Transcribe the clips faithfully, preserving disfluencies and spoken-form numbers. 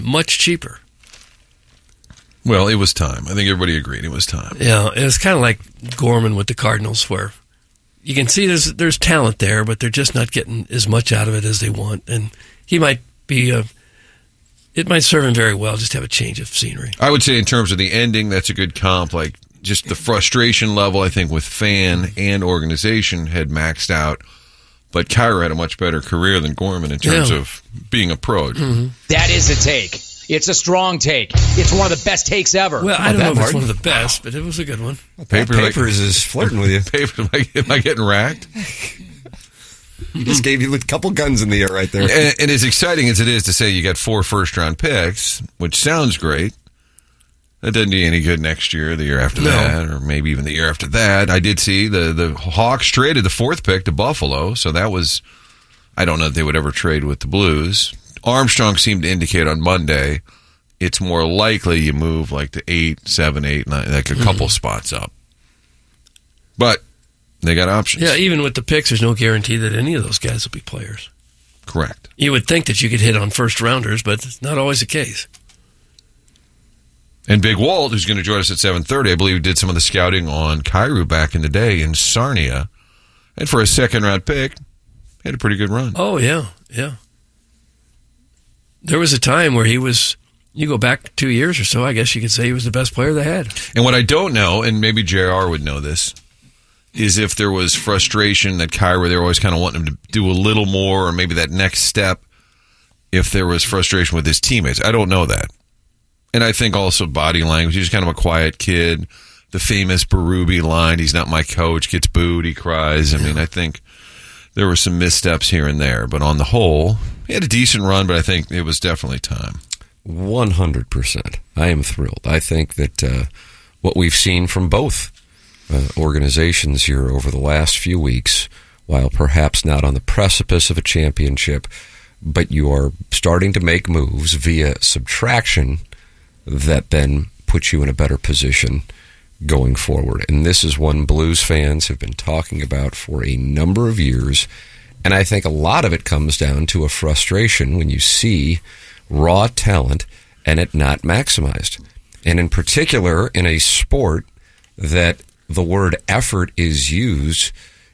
much cheaper. Well, it was time. I think everybody agreed it was time. Yeah, it was kind of like Gorman with the Cardinals, where you can see there's there's talent there, but they're just not getting as much out of it as they want. And he might be a, it might serve him very well just to have a change of scenery. I would say in terms of the ending, that's a good comp. Like just the frustration level, I think, with fan and organization had maxed out. But Kyrou had a much better career than Gorman in terms Yeah. of being a pro. Mm-hmm. That is a take. It's a strong take. It's one of the best takes ever. Well, I don't that know if it's hard. one of the best, but it was a good one. Paper, Papers is flirting with you. Paper, am I, am I getting racked? He just gave you a couple guns in the air right there. And, and as exciting as it is to say you got four first-round picks, which sounds great, that doesn't do you any good next year, the year after No. that, or maybe even the year after that. I did see the, the Hawks traded the fourth pick to Buffalo, so that was, I don't know if they would ever trade with the Blues. Armstrong seemed to indicate on Monday it's more likely you move like to eight, seven, eight, nine, like a couple Mm-hmm. spots up. But they got options. Yeah, even with the picks, there's no guarantee that any of those guys will be players. Correct. You would think that you could hit on first rounders, but it's not always the case. And Big Walt, who's going to join us at seven thirty, I believe did some of the scouting on Kyrou back in the day in Sarnia. And for a second-round pick, had a pretty good run. Oh, yeah, yeah. There was a time where he was, you go back two years or so, I guess you could say he was the best player they had. And what I don't know, and maybe J R would know this, is if there was frustration that Kyrou, they were always kind of wanting him to do a little more, or maybe that next step, if there was frustration with his teammates. I don't know that. And I think also body language. He's kind of a quiet kid. The famous Berube line, he's not my coach, gets booed, he cries. I mean, I think there were some missteps here and there. But on the whole, he had a decent run, but I think it was definitely time. one hundred percent. I am thrilled. I think that uh, what we've seen from both uh, organizations here over the last few weeks, while perhaps not on the precipice of a championship, but you are starting to make moves via subtraction that then puts you in a better position going forward. And this is one Blues fans have been talking about for a number of years. And I think a lot of it comes down to a frustration when you see raw talent and it not maximized. And in particular, in a sport that the word effort is used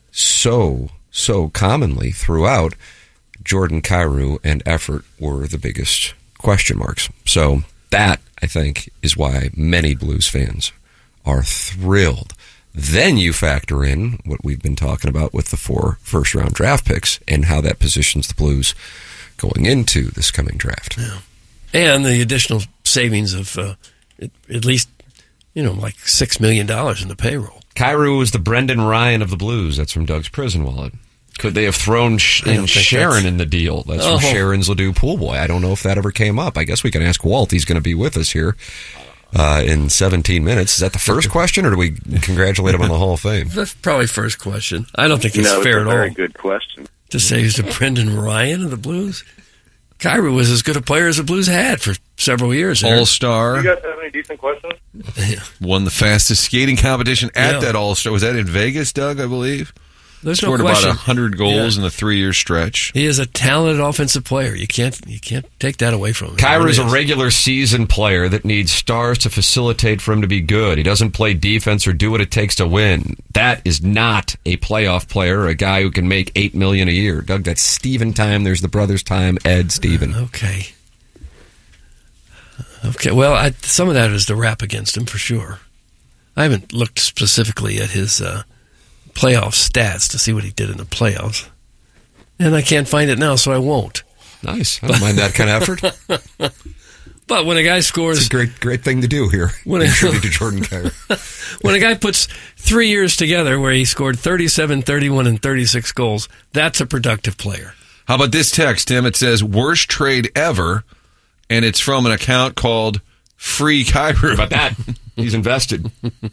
so, so commonly throughout, Jordan Kyrou and effort were the biggest question marks. So that, I think, is why many Blues fans are thrilled. Then you factor in what we've been talking about with the four first-round draft picks and how that positions the Blues going into this coming draft. Yeah. And the additional savings of uh, at, at least, you know, like six million dollars in the payroll. Kyrou was the Brendan Ryan of the Blues. That's from Doug's prison wallet. Could they have thrown Sh- I don't in think Sharon that's- in the deal? That's Oh. from Sharon's Ladue Pool Boy. I don't know if that ever came up. I guess we can ask Walt. He's going to be with us here uh, in seventeen minutes. Is that the first question, or do we congratulate him on the Hall of Fame? That's probably first question. I don't think it's no, fair it's a at very all good question. to say he's the Brendan Ryan of the Blues. Kyrou was as good a player as the Blues had for several years. there. All-Star. You guys have any decent questions? Won the fastest skating competition at Yeah. that All-Star. Was that in Vegas, Doug, I believe? There's no Scored about question. one hundred goals Yeah. in a three-year stretch. He is a talented offensive player. You can't you can't take that away from him. He Kyrou's really a is. regular season player that needs stars to facilitate for him to be good. He doesn't play defense or do what it takes to win. That is not a playoff player, a guy who can make eight million dollars a year. Doug, that's Steven time. There's the brothers time. Ed, Steven. Okay. Okay. Well, I, some of that is the rap against him for sure. I haven't looked specifically at his uh, playoff stats to see what he did in the playoffs, and I can't find it now, so I won't. Nice. I don't mind that kind of effort. But when a guy It's scores, a great, great thing to do here. When I- Tribute to Jordan Kyrou. when a guy puts three years together where he scored thirty-seven, thirty-one, and thirty-six goals, that's a productive player. How about this text, Tim? It says, worst trade ever, and it's from an account called Free Kyrou. How about that? He's invested.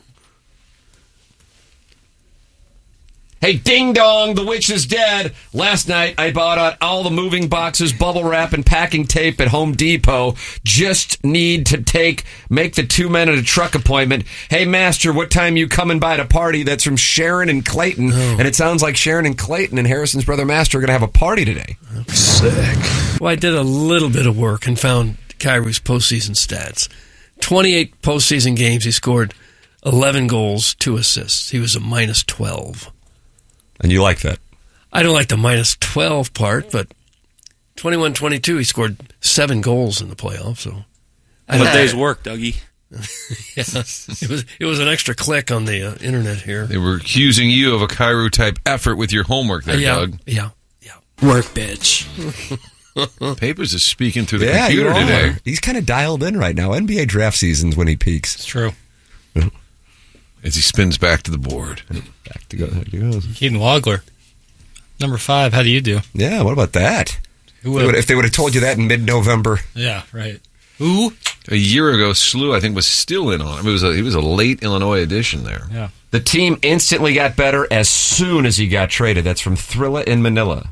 Hey, ding dong, the witch is dead. Last night, I bought out all the moving boxes, bubble wrap, and packing tape at Home Depot. Just need to take, make the two men at a truck appointment. Hey, master, what time you coming by to party? That's from Sharon and Clayton. Oh. And it sounds like Sharon and Clayton and Harrison's brother Master are going to have a party today. Sick. Well, I did a little bit of work and found Kairou's postseason stats. twenty-eight postseason games, he scored eleven goals, two assists. He was a minus twelve. And you like that? I don't like the minus twelve part, but twenty-one twenty-two, he scored seven goals in the playoffs. So, What day's work, Dougie? yeah, it was it was an extra click on the uh, internet here. They were accusing you of a Cairo type effort with your homework there, yeah, Doug. yeah, yeah. Work, bitch. Papers is speaking through the Yeah, computer you are. today. He's kind of dialed in right now. N B A draft season's when he peaks. It's true. As he spins back to the board. Back to go. There he goes. Keaton Wagler. Number five, how do you do? Yeah, what about that? Who They would- would- if they would have told you that in mid-November. Yeah, right. Who? A year ago, Slew, I think, was still in on him. It was a, he was a late Illinois addition there. Yeah. The team instantly got better as soon as he got traded. That's from Thrilla in Manila.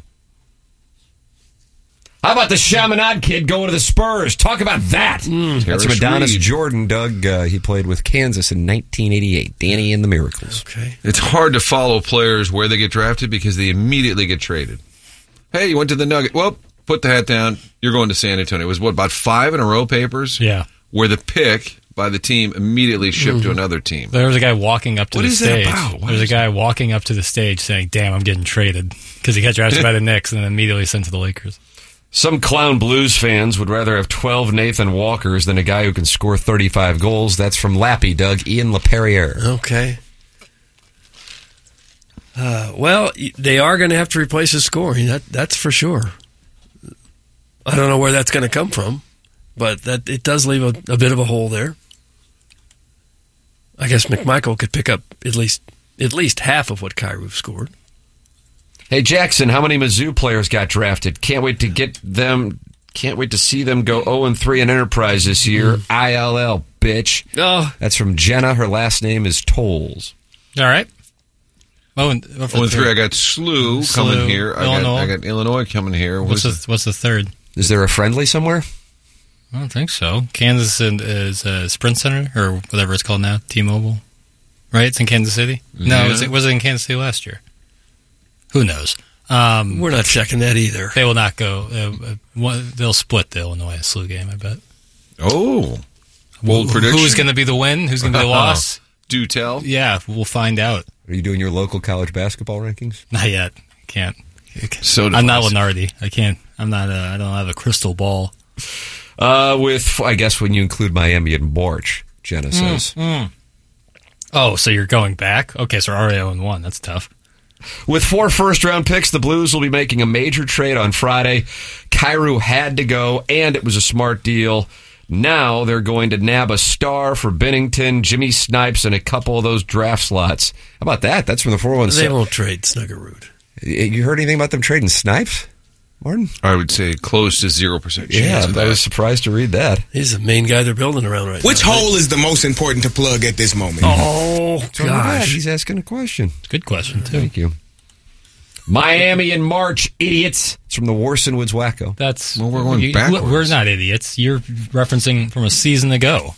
How about the Chaminade kid going to the Spurs? Talk about that. That's Terrace from Adonis Reed. Jordan, Doug. Uh, he played with Kansas in nineteen eighty-eight. Danny and the Miracles. Okay. It's hard to follow players where they get drafted because they immediately get traded. Hey, you went to the Nugget. Well, put the hat down. You're going to San Antonio. It was, what, about five in a row papers? Yeah. Where the pick by the team immediately shipped to another team. There was a guy walking up to What the is that stage. about? What There was a is guy walking up to the stage saying, damn, I'm getting traded. Because he got drafted by the Knicks and then immediately sent to the Lakers. Some clown Blues fans would rather have twelve Nathan Walkers than a guy who can score thirty-five goals. That's from Lappy, Doug. Ian LaPerriere. Okay. Uh, well, they are going to have to replace his scoring. That that's for sure. I don't know where that's going to come from, but that it does leave a, a bit of a hole there. I guess McMichael could pick up at least at least half of what Kairu scored. Hey, Jackson, how many Mizzou players got drafted? Can't wait to get them. Can't wait to see them go oh and three in Enterprise this year. I L L, bitch. Oh, That's from Jenna. Her last name is Tolles. All right. Oh, and, oh, Oh, and three, I got Slew, Slew, coming here. I got, Illinois. I got Illinois coming here. What's What's the, what's the third? Is there a friendly somewhere? I don't think so. Kansas is uh, Sprint Center, or whatever it's called now, T-Mobile. Right? It's in Kansas City? No, Yeah. was it, was it in Kansas City last year? Who knows? Um, we're not checking that either. they will not go. Uh, uh, one, they'll split the Illinois Slew game, I bet. Oh, bold Who- prediction. Who's going to be the win? Who's going to be the loss? Do tell. Yeah, we'll find out. Are you doing your local college basketball rankings? Not yet. Can't. So I'm not device. Lenardi. I can't. I'm not. Uh, I don't have a crystal ball. Uh, with, I guess, when you include Miami and March, Jenna says. Oh, so you're going back? Okay, so we're already oh and one. That's tough. With four first-round picks, the Blues will be making a major trade on Friday. Kairu had to go, and it was a smart deal. Now they're going to nab a star for Bennington, Jimmy Snipes, and a couple of those draft slots. How about that? That's from the four one They seven. won't trade Snuggerud. You heard anything about them trading Snipes, Martin? I would say close to zero percent chance Yeah, of I that. was surprised to read that. He's the main guy they're building around right Which now. hole is the most important to plug at this moment? Oh, So yeah, gosh. he's asking a question. Good question too. Thank you. Miami in March, idiots. It's from the Warson Woods Wacko. That's Well, we're going you- backwards. We're not idiots. You're referencing from a season ago.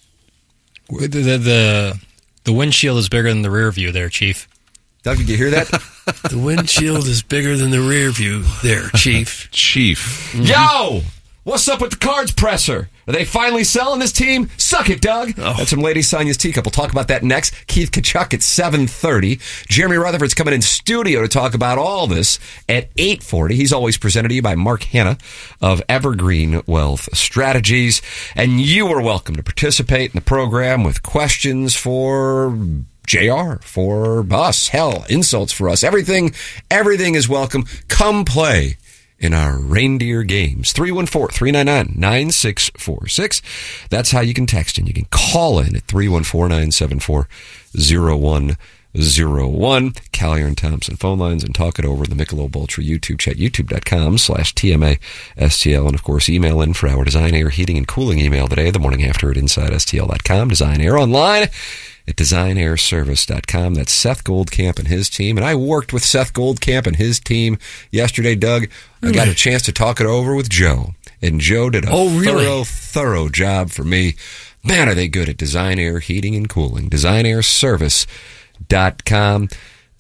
The, the the the windshield is bigger than the rear view. There, Chief. Doug, did you hear that? The windshield is bigger than the rear view there, Chief. Chief. Yo! What's up with the cards presser? Are they finally selling this team? Suck it, Doug. Oh. That's from Lady Sonia's Teacup. We'll talk about that next. Keith Kachuk at seven thirty. Jeremy Rutherford's coming in studio to talk about all this at eight forty. He's always presented to you by Mark Hanna of Evergreen Wealth Strategies. And you are welcome to participate in the program with questions for J R, for us, hell, insults for us. Everything, everything is welcome. Come play in our reindeer games. three one four, three nine nine, nine six four six. That's how you can text in. You can call in at three one four, nine seven four, zero one zero one. Callier and Thompson phone lines, and talk it over in the Michelob Ultra YouTube chat, youtube.com slash TMASTL. And of course, email in for our Design Air Heating and Cooling email today, the morning after at inside S T L dot com. Design Air online at design air service dot com. That's Seth Goldcamp and his team. And I worked with Seth Goldcamp and his team yesterday, Doug. I got a chance to talk it over with Joe. And Joe did a Oh, really? thorough, thorough job for me. Man, are they good at Design Air Heating and Cooling. design air service dot com.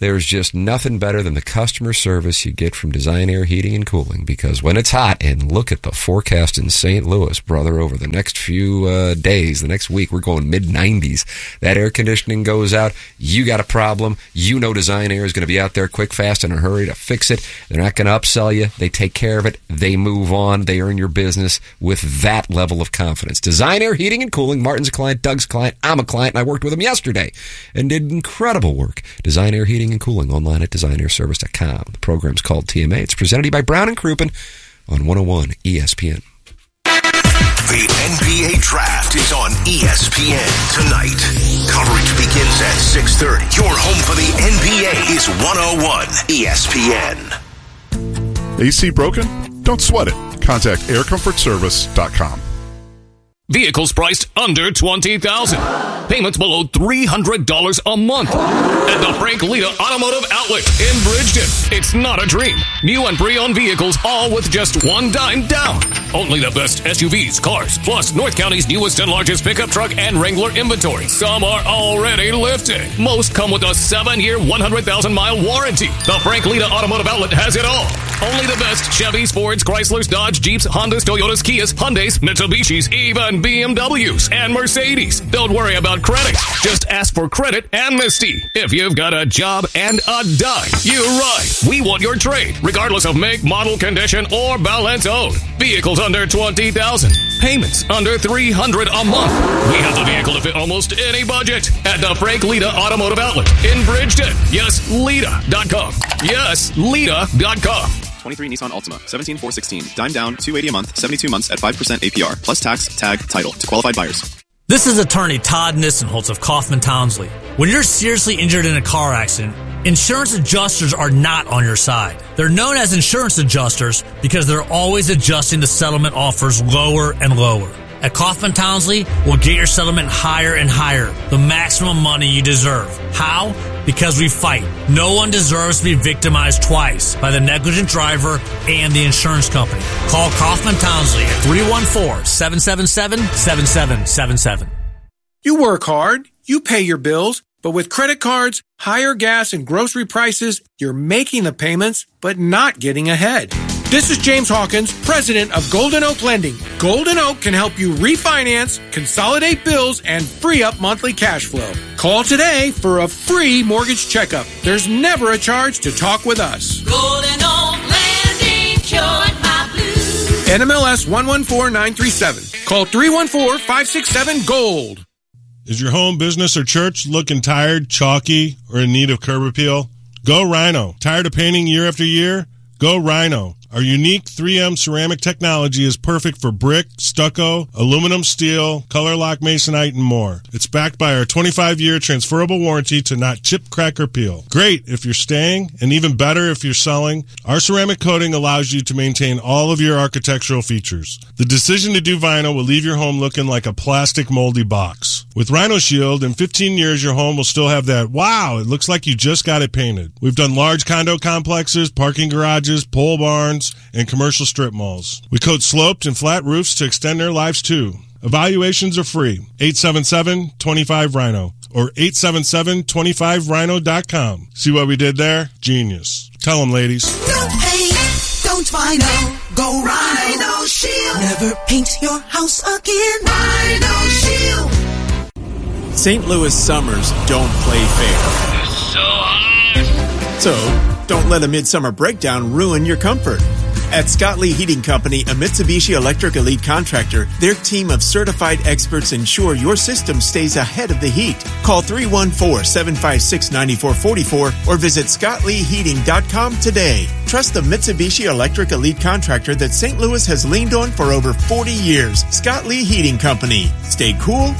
There's just nothing better than the customer service you get from Design Air Heating and Cooling, because when it's hot, and look at the forecast in Saint Louis, brother, over the next few uh, days, the next week, we're going mid nineties. That air conditioning goes out, you got a problem, you know Design Air is going to be out there quick, fast, in a hurry to fix it. They're not going to upsell you. They take care of it. They move on. They earn your business with that level of confidence. Design Air Heating and Cooling, Martin's a client, Doug's a client, I'm a client, and I worked with them yesterday and did incredible work. Design Air Heating and Cooling, online at design air service dot com. The program's called T M A. It's presented to you by Brown and Crouppen on one oh one E S P N. The N B A Draft is on E S P N tonight. Coverage begins at six thirty. Your home for the N B A is one oh one E S P N. A C broken? Don't sweat it. Contact air comfort service dot com. Vehicles priced under twenty thousand dollars. Payments below three hundred dollars a month. At the Frank Lita Automotive Outlet in Bridgeton. It's not a dream. New and pre-owned vehicles, all with just one dime down. Only the best S U Vs, cars, plus North County's newest and largest pickup truck and Wrangler inventory. Some are already lifted. Most come with a seven-year, one hundred thousand mile warranty. The Frank Lita Automotive Outlet has it all. Only the best Chevys, Fords, Chryslers, Dodge, Jeeps, Hondas, Toyotas, Kias, Hyundais, Mitsubishis, even B M Ws and Mercedes. Don't worry about credit. Just ask for credit amnesty. If you've got a job and a dime, you're right. We want your trade, regardless of make, model, condition, or balance owed. Vehicles under twenty thousand dollars. Payments under three hundred dollars a month. We have the vehicle to fit almost any budget at the Frank Lita Automotive Outlet in Bridgeton. Yes, Lita dot com. Yes, Lita dot com. twenty-three Nissan Altima, seventeen four sixteen, dime down, two hundred eighty a month, seventy-two months at five percent A P R, plus tax, tag, title to qualified buyers. This is attorney Todd Nissenholtz of Kaufman Townsley. When you're seriously injured in a car accident, insurance adjusters are not on your side. They're known as insurance adjusters because they're always adjusting the settlement offers lower and lower. At Kaufman Townsley, we'll get your settlement higher and higher, the maximum money you deserve. How? Because we fight. No one deserves to be victimized twice by the negligent driver and the insurance company. Call Kaufman Townsley at three one four, seven seven seven, seven seven seven seven. You work hard, you pay your bills, but with credit cards, higher gas and grocery prices, you're making the payments, but not getting ahead. This is James Hawkins, president of Golden Oak Lending. Golden Oak can help you refinance, consolidate bills, and free up monthly cash flow. Call today for a free mortgage checkup. There's never a charge to talk with us. Golden Oak Lending cured my blues. N M L S one one four nine three seven. Call three one four, five six seven, GOLD. Is your home, business, or church looking tired, chalky, or in need of curb appeal? Go Rhino. Tired of painting year after year? Go Rhino. Our unique three M ceramic technology is perfect for brick, stucco, aluminum, steel, color lock masonite, and more. It's backed by our twenty-five year transferable warranty to not chip, crack, or peel. Great if you're staying, and even better if you're selling. Our ceramic coating allows you to maintain all of your architectural features. The decision to do vinyl will leave your home looking like a plastic moldy box. With Rhino Shield, in fifteen years, your home will still have that, wow, it looks like you just got it painted. We've done large condo complexes, parking garages, pole barns, and commercial strip malls. We coat sloped and flat roofs to extend their lives too. Evaluations are free. eight seven seven, two five, Rhino or eight seven seven, two five rhino dot com. See what we did there? Genius. Tell them, ladies. Don't paint, don't vinyl, go Rhino Shield. Never paint your house again. Rhino Shield. Saint Louis summers don't play fair. It's so hot. So, don't let a midsummer breakdown ruin your comfort. At Scott Lee Heating Company, a Mitsubishi Electric Elite contractor, their team of certified experts ensure your system stays ahead of the heat. Call three one four, seven five six, nine four four four or visit scott lee heating dot com today. Trust the Mitsubishi Electric Elite contractor that Saint Louis has leaned on for over forty years. Scott Lee Heating Company. Stay cool,